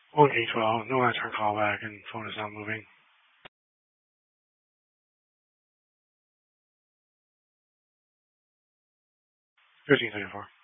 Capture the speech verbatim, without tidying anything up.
one eight twelve, no answer call back, and phone is not moving. fifteen thirty-four.